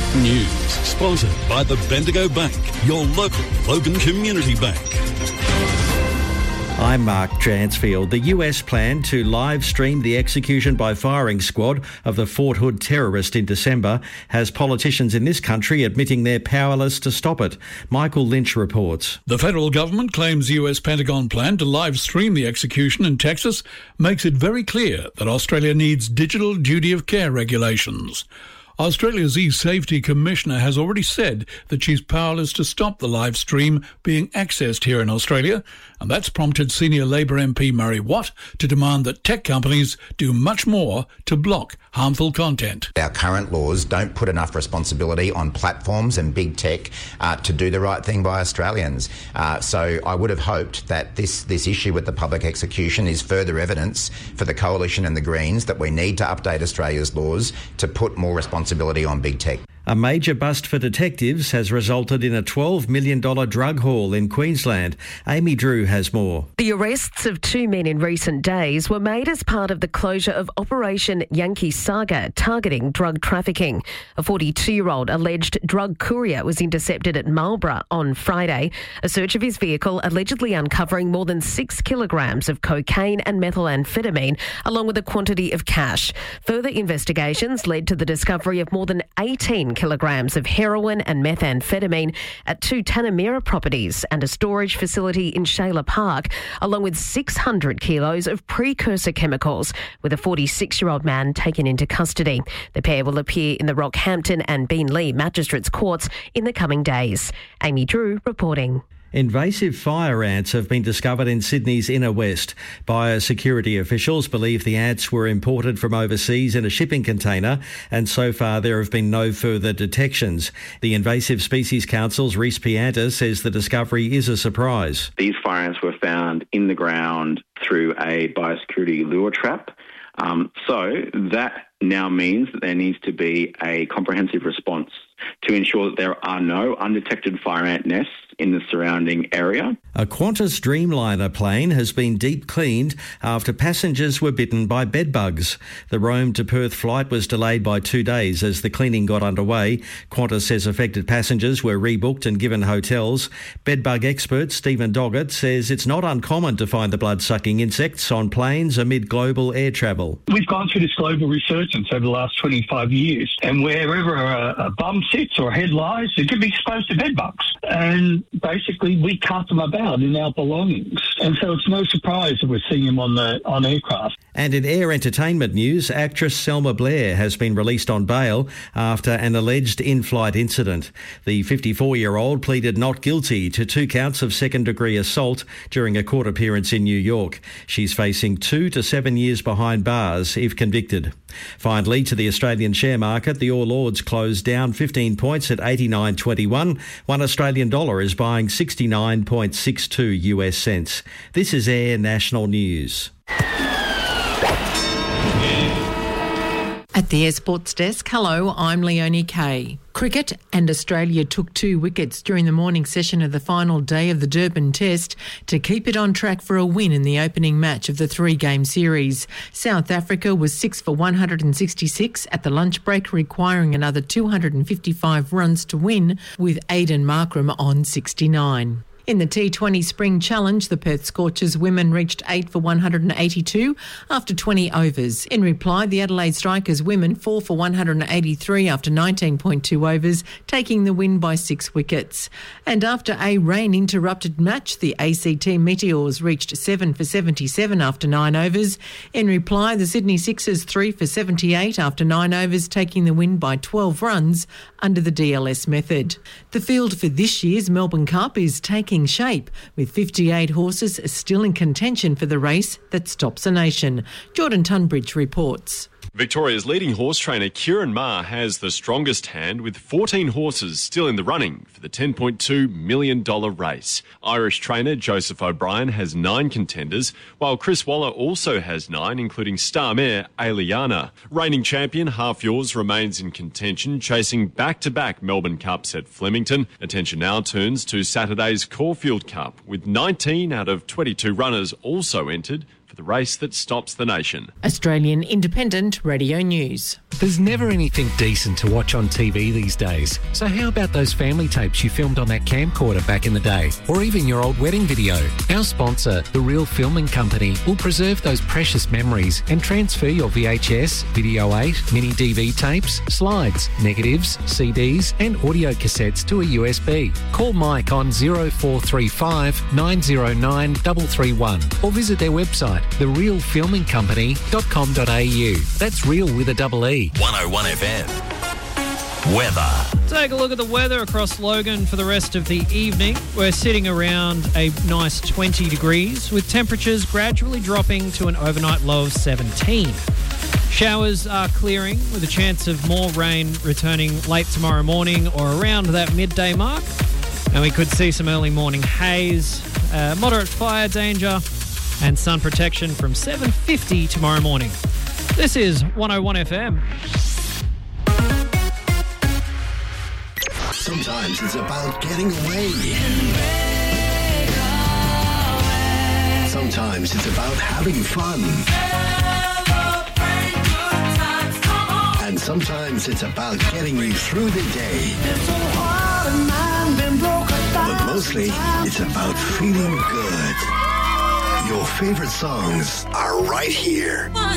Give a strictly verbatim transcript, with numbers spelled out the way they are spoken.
News sponsored by the Bendigo Bank, your local Logan Community Bank. I'm Mark Dransfield. The U S planned to live stream the execution by firing squad of the Fort Hood terrorist in December has politicians in this country admitting they're powerless to stop it. Michael Lynch reports. The federal government claims the U S Pentagon plan to live stream the execution in Texas makes it very clear that Australia needs digital duty of care regulations. Australia's E-Safety Commissioner has already said that she's powerless to stop the live stream being accessed here in Australia, and that's prompted senior Labor M P Murray Watt to demand that tech companies do much more to block harmful content. Our current laws don't put enough responsibility on platforms and big tech uh, to do the right thing by Australians. Uh, so I would have hoped that this, this issue with the public execution is further evidence for the Coalition and the Greens that we need to update Australia's laws to put more responsibility on big tech. A major bust for detectives has resulted in a twelve million dollars drug haul in Queensland. Amy Drew has more. The arrests of two men in recent days were made as part of the closure of Operation Yankee Saga, targeting drug trafficking. A forty-two-year-old alleged drug courier was intercepted at Marlborough on Friday. A search of his vehicle allegedly uncovering more than six kilograms of cocaine and methamphetamine, along with a quantity of cash. Further investigations led to the discovery of more than eighteen kilograms of heroin and methamphetamine at two Tanamera properties and a storage facility in Shayla Park, along with six hundred kilos of precursor chemicals, with a forty-six-year-old man taken into custody. The pair will appear in the Rockhampton and Beenleigh Magistrates Courts in the coming days. Amy Drew reporting. Invasive fire ants have been discovered in Sydney's inner west. Biosecurity officials believe the ants were imported from overseas in a shipping container, and so far there have been no further detections. The Invasive Species Council's Rhys Pianta says the discovery is a surprise. These fire ants were found in the ground through a biosecurity lure trap. Um, so that now means that there needs to be a comprehensive response to ensure that there are no undetected fire ant nests in the surrounding area. A Qantas Dreamliner plane has been deep cleaned after passengers were bitten by bedbugs. The Rome to Perth flight was delayed by two days as the cleaning got underway. Qantas says affected passengers were rebooked and given hotels. Bedbug expert Stephen Doggett says it's not uncommon to find the blood-sucking insects on planes amid global air travel. We've gone through this global resurgence over the last twenty-five years, and wherever a, a bum sits or a head lies, it could be exposed to bedbugs. And basically, we cart them about in our belongings. And so it's no surprise that we're seeing them on the on aircraft. And in air entertainment news, actress Selma Blair has been released on bail after an alleged in-flight incident. The fifty-four-year-old pleaded not guilty to two counts of second-degree assault during a court appearance in New York. She's facing two to seven years behind bars if convicted. Finally, to the Australian share market, the All Ords closed down fifteen points at eighty-nine twenty-one. One Australian dollar is buying sixty-nine point six two U S cents. This is Air National News. At the Air Sports Desk, hello, I'm Leonie Kay. Cricket, and Australia took two wickets during the morning session of the final day of the Durban Test to keep it on track for a win in the opening match of the three-game series. South Africa was six for one hundred sixty-six at the lunch break, requiring another two hundred fifty-five runs to win, with Aidan Markram on sixty-nine. In the T twenty Spring Challenge, the Perth Scorchers women reached eight for one hundred eighty-two after twenty overs. In reply, the Adelaide Strikers women four for one hundred eighty-three after nineteen point two overs, taking the win by six wickets. And after a rain-interrupted match, the A C T Meteors reached seven for seventy-seven after nine overs. In reply, the Sydney Sixers three for seventy-eight after nine overs, taking the win by twelve runs under the D L S method. The field for this year's Melbourne Cup is taking shape, with fifty-eight horses still in contention for the race that stops a nation. Jordan Tunbridge reports. Victoria's leading horse trainer Kieran Maher has the strongest hand, with fourteen horses still in the running for the ten point two million dollars race. Irish trainer Joseph O'Brien has nine contenders, while Chris Waller also has nine, including star mare Aliana. Reigning champion Half Yours remains in contention, chasing back-to-back Melbourne Cups at Flemington. Attention now turns to Saturday's Caulfield Cup, with nineteen out of twenty-two runners also entered for the race that stops the nation. Australian Independent Radio News. There's never anything decent to watch on T V these days. So how about those family tapes you filmed on that camcorder back in the day? Or even your old wedding video? Our sponsor, The Real Filming Company, will preserve those precious memories and transfer your V H S, Video eight, mini D V tapes, slides, negatives, C Ds and audio cassettes to a U S B. Call Mike on oh four three five, nine oh nine, three three one or visit their website, the real filming company dot com dot a u. That's real with a double E. one oh one F M. Weather. Take a look at the weather across Logan for the rest of the evening. We're sitting around a nice twenty degrees with temperatures gradually dropping to an overnight low of seventeen. Showers are clearing with a chance of more rain returning late tomorrow morning or around that midday mark. And we could see some early morning haze, uh, moderate fire danger and sun protection from seven fifty tomorrow morning. This is one oh one F M. Sometimes it's about getting away. Sometimes it's about having fun. And sometimes it's about getting you through the day. But mostly, it's about feeling good. Your favorite songs are right here.